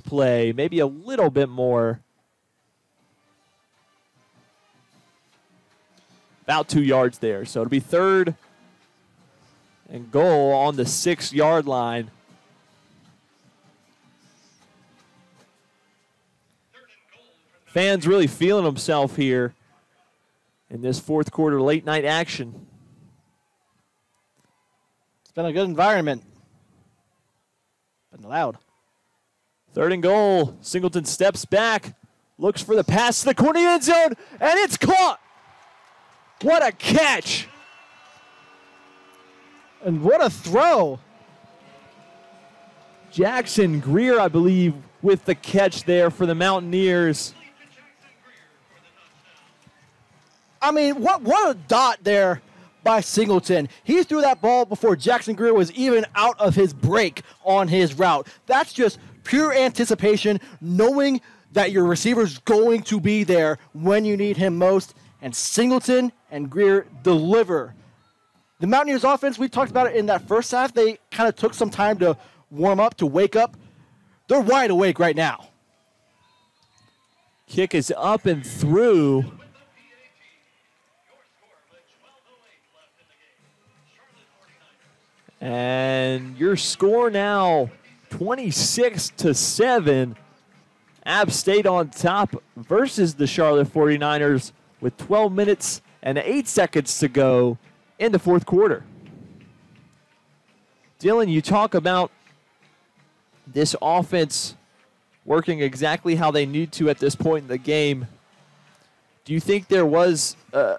play, maybe a little bit more. About 2 yards there. So it'll be 3rd and goal on the 6-yard line. Fans really feeling himself here in this fourth quarter late night action. It's been a good environment. Been loud. 3rd and goal. Singleton steps back, looks for the pass to the corner end zone, and it's caught. What a catch. And what a throw. Jackson Greer, I believe, with the catch there for the Mountaineers. I mean, what a dot there by Singleton. He threw that ball before Jackson Greer was even out of his break on his route. That's just pure anticipation, knowing that your receiver's going to be there when you need him most. And Singleton and Greer deliver. The Mountaineers offense, we talked about it in that first half. They kind of took some time to warm up, to wake up. They're wide awake right now. Kick is up and through. And your score now 26-7. App State on top versus the Charlotte 49ers with 12 minutes and 8 seconds to go in the fourth quarter. Dylan, you talk about this offense working exactly how they need to at this point in the game. Do you think there was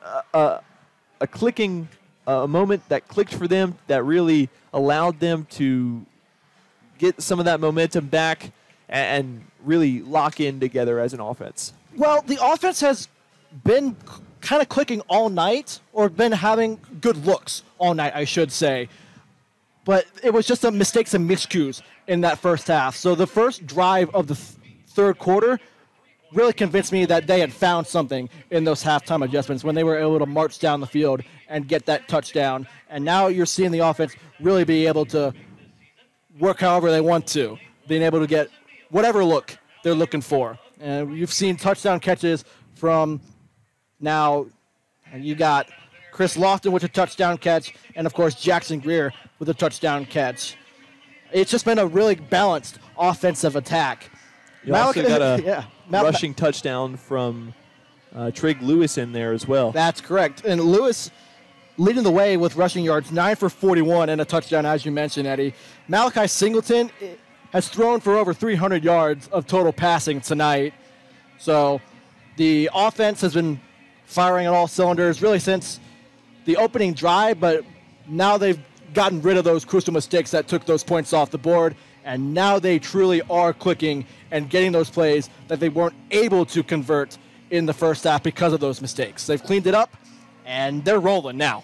a clicking a moment that clicked for them that really allowed them to get some of that momentum back and really lock in together as an offense? Well, the offense has been kind of clicking all night, or been having good looks all night, I should say. But it was just some mistakes and miscues in that first half. So the first drive of the third quarter really convinced me that they had found something in those halftime adjustments when they were able to march down the field and get that touchdown. And now you're seeing the offense really be able to work however they want to, being able to get whatever look they're looking for. And you've seen touchdown catches from now, and you got Chris Lofton with a touchdown catch, and of course Jackson Greer with a touchdown catch. It's just been a really balanced offensive attack. You also got a rushing touchdown from Trig Lewis in there as well. That's correct. And Lewis leading the way with rushing yards, 9 for 41 and a touchdown, as you mentioned, Eddie. Malachi Singleton has thrown for over 300 yards of total passing tonight. So the offense has been firing on all cylinders really since the opening drive, but now they've gotten rid of those crucial mistakes that took those points off the board, and now they truly are clicking and getting those plays that they weren't able to convert in the first half because of those mistakes. They've cleaned it up, and they're rolling now.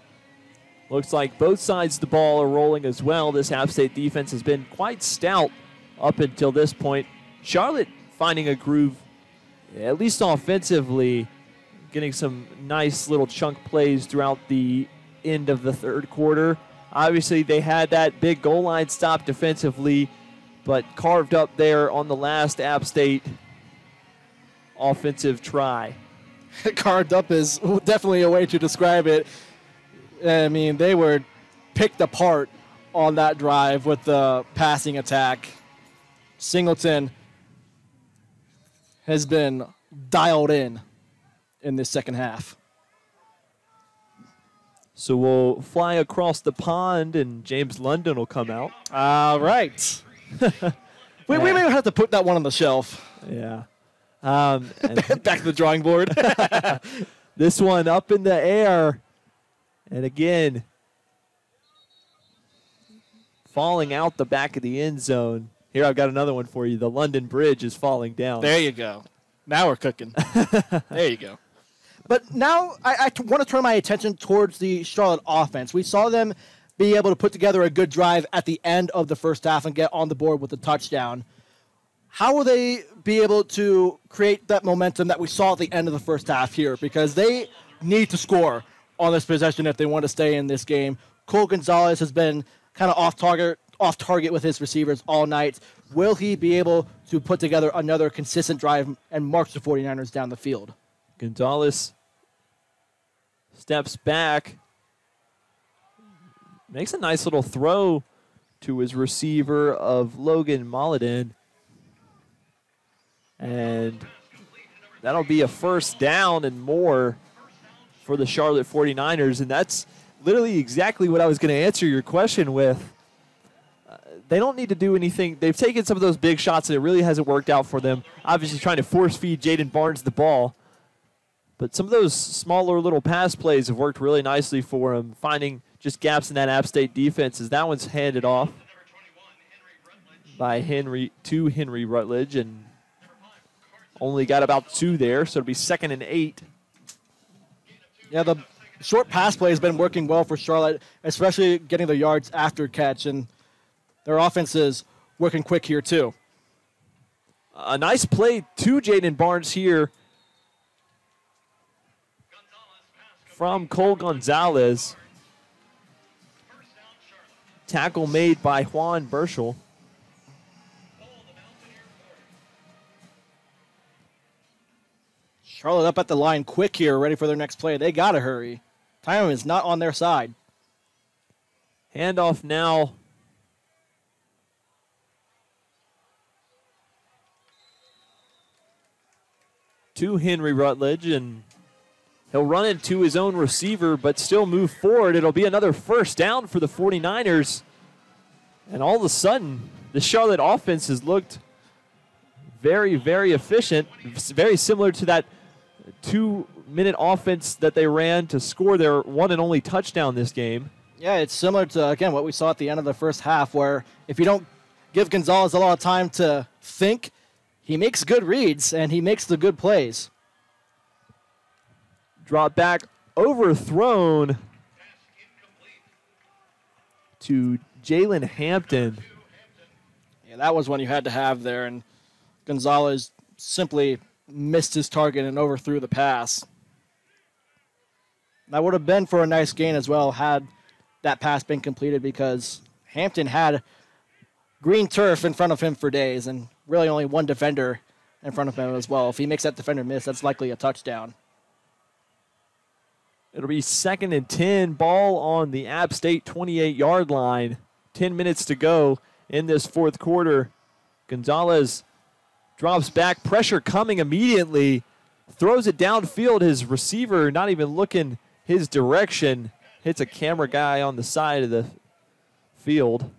Looks like both sides of the ball are rolling as well. This App State defense has been quite stout up until this point. Charlotte finding a groove, at least offensively, getting some nice little chunk plays throughout the end of the third quarter. Obviously, they had that big goal line stop defensively, but carved up there on the last App State offensive try. Carved up is definitely a way to describe it. I mean, they were picked apart on that drive with the passing attack. Singleton has been dialed in this second half. So we'll fly across the pond, and James London will come out. All right. we may have to put that one on the shelf. Yeah. Back to the drawing board. This one up in the air. And again, falling out the back of the end zone. Here, I've got another one for you. The London Bridge is falling down. There you go. Now we're cooking. There you go. But now I want to turn my attention towards the Charlotte offense. We saw them be able to put together a good drive at the end of the first half and get on the board with a touchdown. How will they be able to create that momentum that we saw at the end of the first half here? Because they need to score on this possession if they want to stay in this game. Cole Gonzalez has been kind of off target off target with his receivers all night. Will he be able to put together another consistent drive and march the 49ers down the field? Gonzalez steps back, makes a nice little throw to his receiver of Logan Molladin. And that'll be a first down and more for the Charlotte 49ers. And that's literally exactly what I was going to answer your question with. They don't need to do anything. They've taken some of those big shots and it really hasn't worked out for them. Obviously trying to force feed Jaden Barnes the ball. But some of those smaller little pass plays have worked really nicely for him, finding just gaps in that App State defense as that one's handed off by Henry to Henry Rutledge, and only got about 2 there, so it'll be 2nd and 8. Yeah, the short pass play has been working well for Charlotte, especially getting the yards after catch, and their offense is working quick here too. A nice play to Jaden Barnes here from Cole Gonzalez. Tackle made by Juan Burchell. Charlotte up at the line quick here, ready for their next play. They got to hurry. Time is not on their side. Handoff now to Henry Rutledge, and he'll run into his own receiver but still move forward. It'll be another first down for the 49ers. And all of a sudden, the Charlotte offense has looked very, very efficient, very similar to that 2-minute offense that they ran to score their one and only touchdown this game. Yeah, it's similar to, again, what we saw at the end of the first half, where if you don't give Gonzalez a lot of time to think, he makes good reads and he makes the good plays. Drop back, overthrown to Jalen Hampton. Yeah, that was one you had to have there, and Gonzalez simply missed his target and overthrew the pass. That would have been for a nice gain as well had that pass been completed, because Hampton had green turf in front of him for days and really only one defender in front of him as well. If he makes that defender miss, that's likely a touchdown. It'll be 2nd and 10, ball on the App State 28-yard line. 10 minutes to go in this fourth quarter. Gonzalez drops back, pressure coming immediately, throws it downfield. His receiver not even looking his direction, hits a camera guy on the side of the field.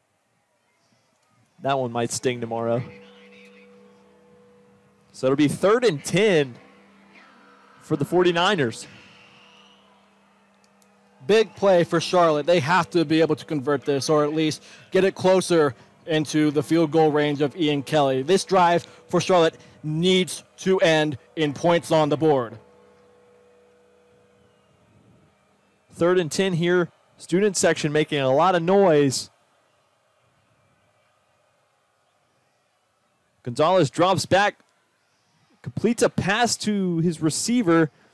That one might sting tomorrow. So it'll be 3rd and 10 for the 49ers. Big play for Charlotte. They have to be able to convert this, or at least get it closer into the field goal range of Ian Kelly. This drive for Charlotte needs to end in points on the board. 3rd and 10 here. Student section making a lot of noise. Gonzalez drops back, completes a pass to his receiver,